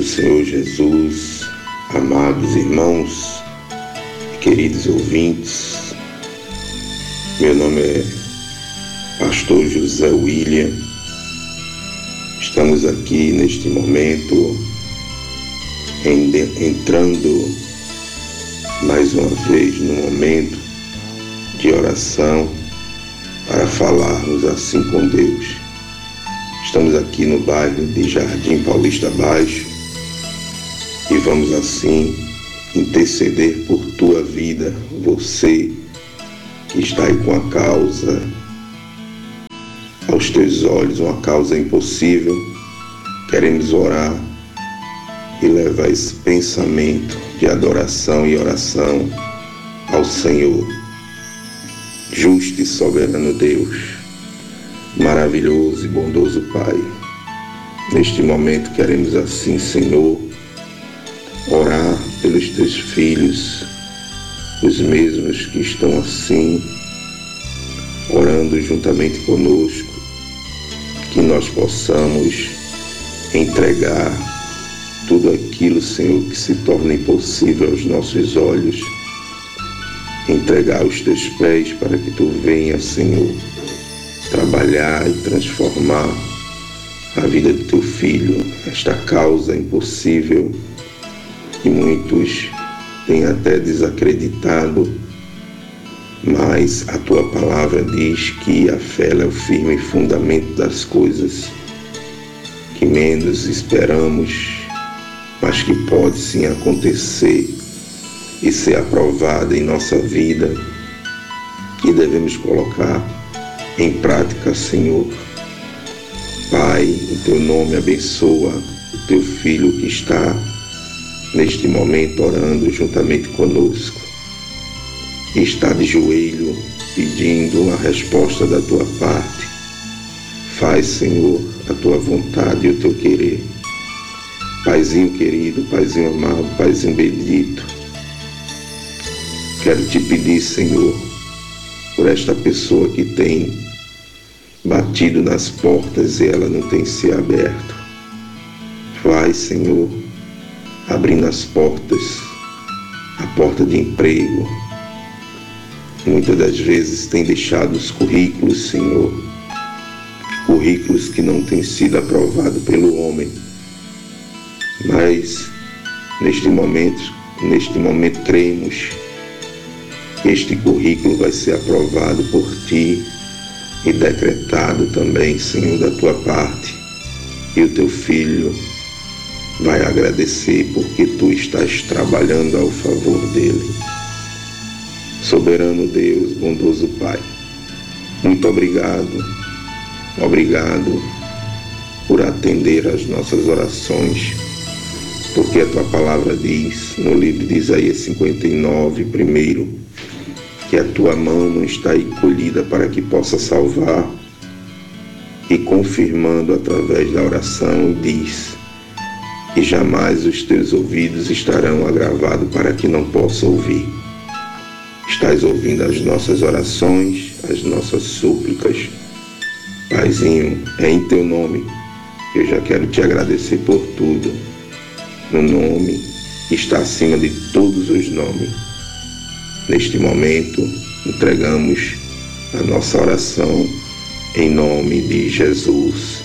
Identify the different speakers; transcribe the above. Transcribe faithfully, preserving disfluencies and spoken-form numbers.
Speaker 1: do Senhor Jesus, amados irmãos e queridos ouvintes, meu nome é Pastor José William. Estamos aqui neste momento entrando mais uma vez no momento de oração para falarmos assim com Deus. Estamos aqui no bairro de Jardim Paulista Baixo e vamos assim interceder por tua vida, você que está aí com a causa aos teus olhos, uma causa impossível. Queremos orar e levar esse pensamento de adoração e oração ao Senhor. Justo e soberano Deus, maravilhoso e bondoso Pai, neste momento queremos assim, Senhor, orar pelos teus filhos, os mesmos que estão assim, orando juntamente conosco, que nós possamos entregar tudo aquilo, Senhor, que se torna impossível aos nossos olhos, entregar aos teus pés para que tu venhas, Senhor, trabalhar e transformar a vida do teu filho, esta causa impossível que muitos têm até desacreditado, mas a tua palavra diz que a fé é o firme fundamento das coisas que menos esperamos, mas que pode sim acontecer e ser aprovada em nossa vida, que devemos colocar em prática, Senhor. Pai, em teu nome abençoa o teu filho que está neste momento orando juntamente conosco, e está de joelho pedindo a resposta da tua parte. Faz, Senhor, a tua vontade e o teu querer. Paizinho querido, Paizinho amado, Paizinho bendito, quero te pedir, Senhor, por esta pessoa que tem batido nas portas e ela não tem se aberto. Vai, Senhor, abrindo as portas, a porta de emprego. Muitas das vezes tem deixado os currículos, Senhor, currículos que não têm sido aprovados pelo homem, mas neste momento, neste momento cremos que este currículo vai ser aprovado por ti e decretado também, Senhor, da tua parte, e o teu filho vai agradecer porque tu estás trabalhando ao favor dele. Soberano Deus, bondoso Pai, muito obrigado, obrigado por atender às nossas orações, porque a tua palavra diz, no livro de Isaías cinquenta e nove, primeiro, que a tua mão não está encolhida para que possa salvar, e confirmando através da oração, diz que jamais os teus ouvidos estarão agravados para que não possa ouvir. Estás ouvindo as nossas orações, as nossas súplicas. Paizinho, é em teu nome que eu já quero te agradecer por tudo, no nome que está acima de todos os nomes. Neste momento, entregamos a nossa oração em nome de Jesus.